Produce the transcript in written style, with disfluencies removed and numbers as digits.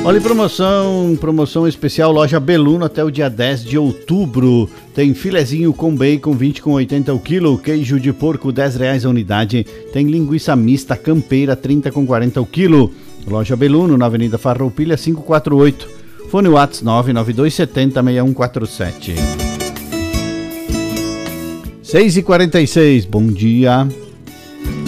Olha, promoção especial Loja Beluno até o dia 10 de outubro. Tem filezinho com bacon 20,80 o quilo, queijo de porco R$10 a unidade, tem linguiça mista campeira 30,40 o quilo. Loja Beluno na Avenida Farroupilha 548. Fone WhatsApp 992706147. 6h46, bom dia.